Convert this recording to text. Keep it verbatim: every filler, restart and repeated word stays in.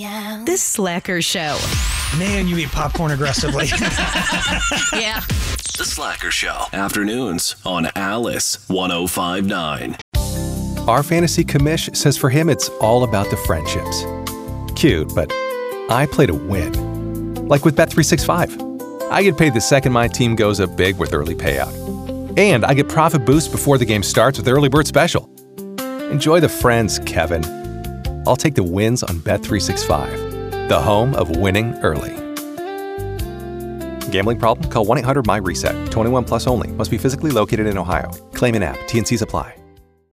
This Slacker Show. Man, you eat popcorn aggressively. Yeah. The Slacker Show. Afternoons on Alice one oh five point nine. Our fantasy commish says for him it's all about the friendships. Cute, but I play to win. Like with Bet three sixty-five. I get paid the second my team goes up big with early payout. And I get profit boost before the game starts with Early Bird Special. Enjoy the friends, Kevin. I'll take the wins on Bet three sixty-five, the home of winning early. Gambling problem? Call one eight hundred M Y RESET. twenty-one plus only. Must be physically located in Ohio. Claim in app. T and Cs apply.